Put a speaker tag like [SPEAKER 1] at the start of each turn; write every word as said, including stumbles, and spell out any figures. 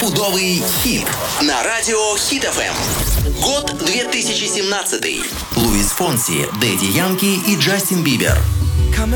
[SPEAKER 1] Пудовый хит на радио Хит эф эм. Год две тысячи семнадцатый. Луис Фонси, Дэдди Янки и Джастин Бибер.